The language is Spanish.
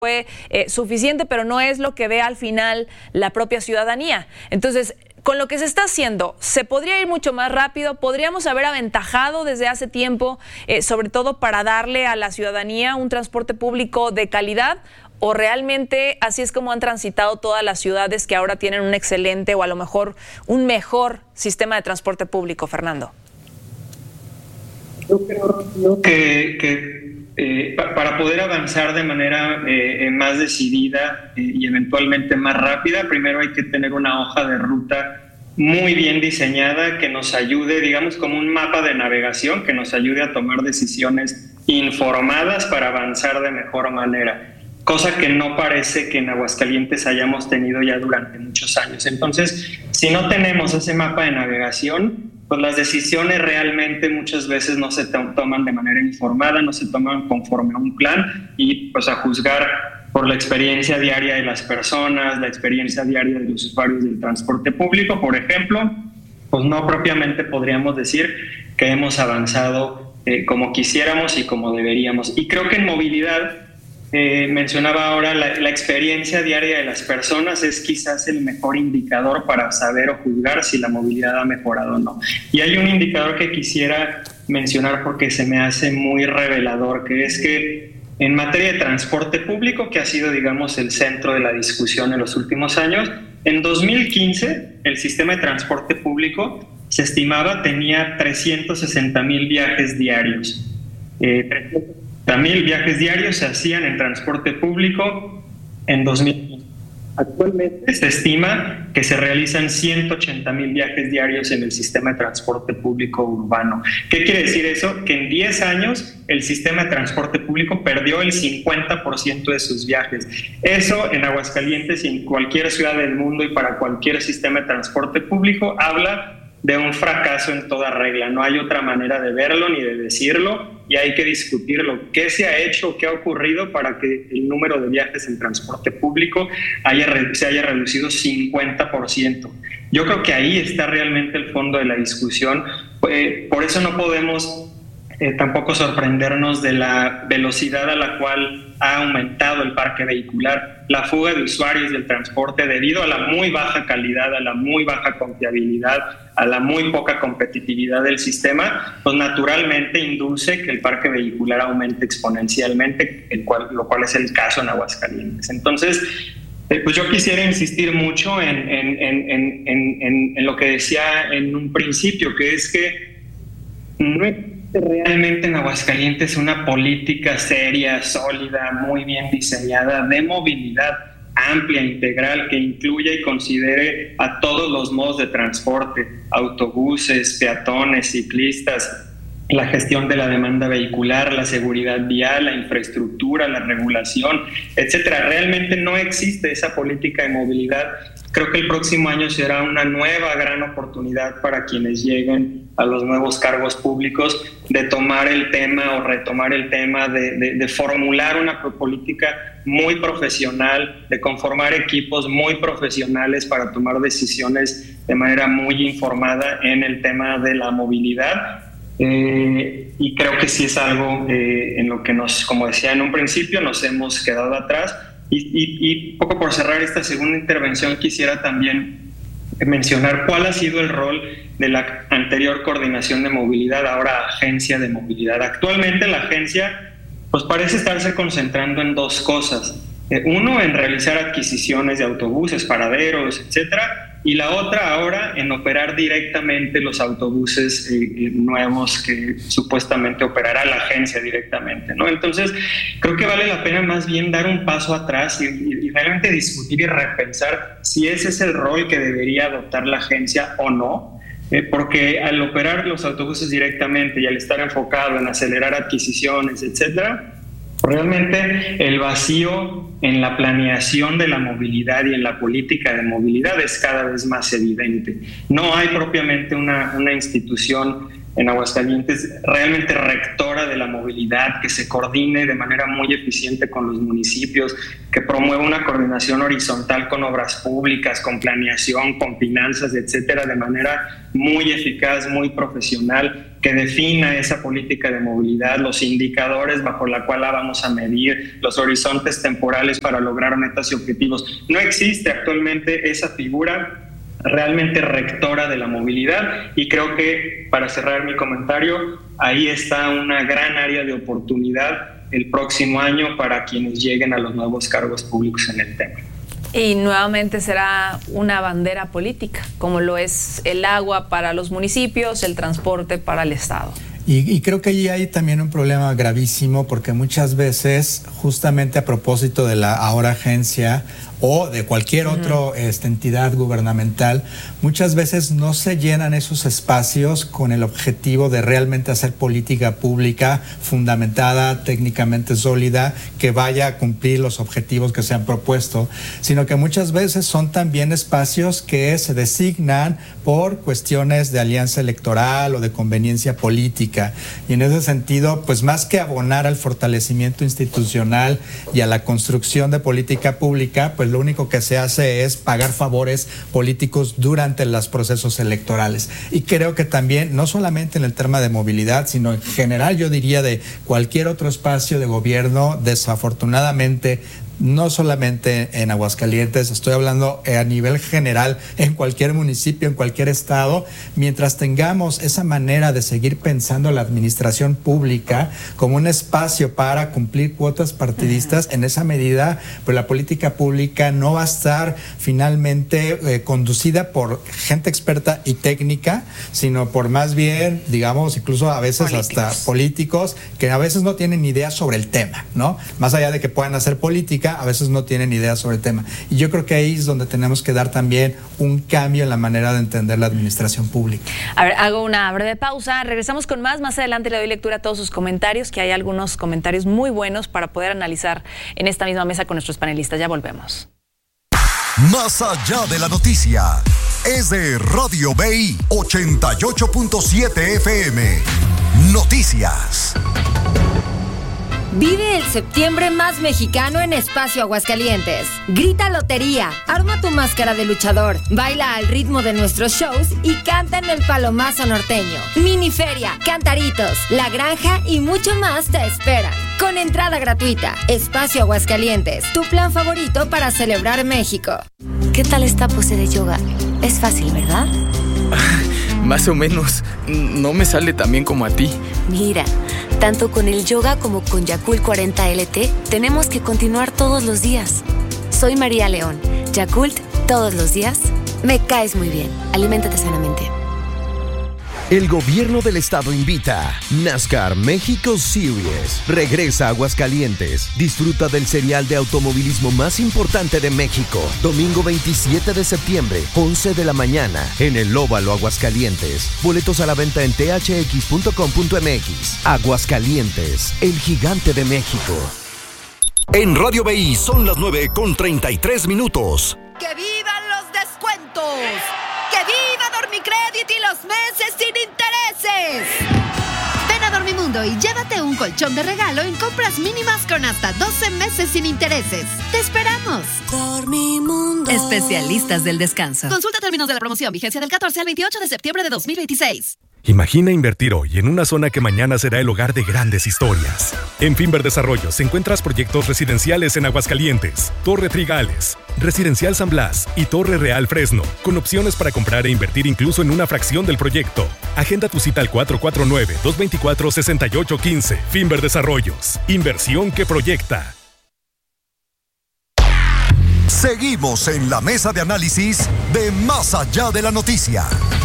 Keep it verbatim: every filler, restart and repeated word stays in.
fue eh, suficiente, pero no es lo que ve al final la propia ciudadanía. Entonces, con lo que se está haciendo, ¿se podría ir mucho más rápido? ¿Podríamos haber aventajado desde hace tiempo, eh, sobre todo para darle a la ciudadanía un transporte público de calidad? ¿O realmente así es como han transitado todas las ciudades que ahora tienen un excelente o a lo mejor un mejor sistema de transporte público, Fernando? Yo creo que, que eh, pa, para poder avanzar de manera eh, más decidida eh, y eventualmente más rápida, primero hay que tener una hoja de ruta muy bien diseñada que nos ayude, digamos, como un mapa de navegación que nos ayude a tomar decisiones informadas para avanzar de mejor manera, cosa que no parece que en Aguascalientes hayamos tenido ya durante muchos años. Entonces, si no tenemos ese mapa de navegación, pues las decisiones realmente muchas veces no se toman de manera informada, no se toman conforme a un plan y pues a juzgar por la experiencia diaria de las personas, la experiencia diaria de los usuarios del transporte público, por ejemplo, pues no propiamente podríamos decir que hemos avanzado eh, como quisiéramos y como deberíamos. Y creo que en movilidad, eh, mencionaba ahora, la, la experiencia diaria de las personas es quizás el mejor indicador para saber o juzgar si la movilidad ha mejorado o no. Y hay un indicador que quisiera mencionar porque se me hace muy revelador, que es que en materia de transporte público, que ha sido, digamos, el centro de la discusión en los últimos años, en dos mil quince el sistema de transporte público se estimaba tenía trescientos sesenta mil viajes diarios. Eh, trescientos sesenta mil viajes diarios se hacían en transporte público en dos mil quince. Actualmente se estima que se realizan ciento ochenta mil viajes diarios en el sistema de transporte público urbano. ¿Qué quiere decir eso? Que en diez años el sistema de transporte público perdió el cincuenta por ciento de sus viajes. Eso en Aguascalientes y en cualquier ciudad del mundo y para cualquier sistema de transporte público habla de un fracaso en toda regla. No hay otra manera de verlo ni de decirlo y hay que discutirlo. ¿Qué se ha hecho, qué ha ocurrido para que el número de viajes en transporte público haya, se haya reducido cincuenta por ciento? Yo creo que ahí está realmente el fondo de la discusión. Eh, por eso no podemos eh, tampoco sorprendernos de la velocidad a la cual ha aumentado el parque vehicular, la fuga de usuarios del transporte debido a la muy baja calidad, a la muy baja confiabilidad, a la muy poca competitividad del sistema, pues naturalmente induce que el parque vehicular aumente exponencialmente, el cual, lo cual es el caso en Aguascalientes. Entonces, eh, pues yo quisiera insistir mucho en, en, en, en, en, en lo que decía en un principio, que es que no es realmente en Aguascalientes una política seria, sólida, muy bien diseñada de movilidad amplia, integral, que incluya y considere a todos los modos de transporte, autobuses, peatones, ciclistas, la gestión de la demanda vehicular, la seguridad vial, la infraestructura, la regulación, etcétera. Realmente no existe esa política de movilidad. Creo que el próximo año será una nueva gran oportunidad para quienes lleguen a los nuevos cargos públicos de tomar el tema o retomar el tema, de, de, de formular una política muy profesional, de conformar equipos muy profesionales para tomar decisiones de manera muy informada en el tema de la movilidad. Eh, y creo que sí es algo eh, en lo que nos, como decía en un principio, nos hemos quedado atrás. Y, y, y poco por cerrar esta segunda intervención, quisiera también mencionar cuál ha sido el rol de la anterior coordinación de movilidad, ahora agencia de movilidad. Actualmente la agencia pues parece estarse concentrando en dos cosas. Eh, uno, en realizar adquisiciones de autobuses, paraderos, etcétera, y la otra ahora en operar directamente los autobuses eh, nuevos que supuestamente operará la agencia directamente, ¿no? Entonces, creo que vale la pena más bien dar un paso atrás y, y, y realmente discutir y repensar si ese es el rol que debería adoptar la agencia o no, eh, porque al operar los autobuses directamente y al estar enfocado en acelerar adquisiciones, etcétera, realmente el vacío en la planeación de la movilidad y en la política de movilidad es cada vez más evidente. No hay propiamente una, una institución en Aguascalientes realmente rectora de la movilidad, que se coordine de manera muy eficiente con los municipios, que promueva una coordinación horizontal con obras públicas, con planeación, con finanzas, etcétera, de manera muy eficaz, muy profesional, que defina esa política de movilidad, los indicadores bajo la cual la vamos a medir, los horizontes temporales para lograr metas y objetivos. No existe actualmente esa figura realmente rectora de la movilidad, y creo que, para cerrar mi comentario, ahí está una gran área de oportunidad el próximo año para quienes lleguen a los nuevos cargos públicos en el tema. Y nuevamente será una bandera política, como lo es el agua para los municipios, el transporte para el Estado. Y, y creo que allí hay también un problema gravísimo, porque muchas veces, justamente a propósito de la ahora agencia o de cualquier otra uh-huh. este, entidad gubernamental, muchas veces no se llenan esos espacios con el objetivo de realmente hacer política pública fundamentada, técnicamente sólida, que vaya a cumplir los objetivos que se han propuesto, sino que muchas veces son también espacios que se designan por cuestiones de alianza electoral o de conveniencia política. Y en ese sentido, pues más que abonar al fortalecimiento institucional y a la construcción de política pública, pues lo único que se hace es pagar favores políticos durante los procesos electorales. Y creo que también, no solamente en el tema de movilidad, sino en general, yo diría, de cualquier otro espacio de gobierno, desafortunadamente, no solamente en Aguascalientes, estoy hablando a nivel general, en cualquier municipio, en cualquier estado, mientras tengamos esa manera de seguir pensando la administración pública como un espacio para cumplir cuotas partidistas, en esa medida, pues la política pública no va a estar finalmente eh, conducida por gente experta y técnica, sino por más bien, digamos, incluso a veces políticos. hasta políticos que a veces no tienen idea sobre el tema, ¿no? Más allá de que puedan hacer política, a veces no tienen idea sobre el tema. Y yo creo que ahí es donde tenemos que dar también un cambio en la manera de entender la administración pública. A ver, hago una breve pausa, regresamos con más, más adelante le doy lectura a todos sus comentarios, que hay algunos comentarios muy buenos para poder analizar en esta misma mesa con nuestros panelistas. Ya volvemos. Más allá de la noticia, es de Radio B I ochenta y ocho punto siete F M. Noticias. Vive el septiembre más mexicano en Espacio Aguascalientes. Grita lotería, arma tu máscara de luchador, baila al ritmo de nuestros shows y canta en el Palomazo norteño. Miniferia, cantaritos, la granja y mucho más te esperan. Con entrada gratuita. Espacio Aguascalientes, tu plan favorito para celebrar México. ¿Qué tal esta pose de yoga? Es fácil, ¿verdad? Más o menos. No me sale tan bien como a ti. Mira, tanto con el yoga como con Yakult cuarenta L T, tenemos que continuar todos los días. Soy María León. Yakult, todos los días. Me caes muy bien. Aliméntate sanamente. El gobierno del estado invita. NASCAR México Series regresa a Aguascalientes. Disfruta del serial de automovilismo más importante de México. Domingo veintisiete de septiembre, once de la mañana, en el Óvalo Aguascalientes. Boletos a la venta en t h x punto com punto m x. Aguascalientes, el gigante de México. En Radio B I son las nueve con treinta y tres minutos. ¡Que vivan los descuentos! ¡Que viva Dormicredit y los meses sin intereses! Ven a Dormimundo y llévate un colchón de regalo en compras mínimas con hasta doce meses sin intereses. ¡Te esperamos! Dormimundo. Especialistas del descanso. Consulta términos de la promoción. Vigencia del catorce al veintiocho de septiembre de dos mil veintiséis. Imagina invertir hoy en una zona que mañana será el hogar de grandes historias. En Finver Desarrollos encuentras proyectos residenciales en Aguascalientes, Torre Trigales, Residencial San Blas y Torre Real Fresno, con opciones para comprar e invertir incluso en una fracción del proyecto. Agenda tu cita al cuatro cuatro nueve, dos dos cuatro, seis ocho uno cinco. Finver Desarrollos, inversión que proyecta. Seguimos en la mesa de análisis de Más allá de la noticia.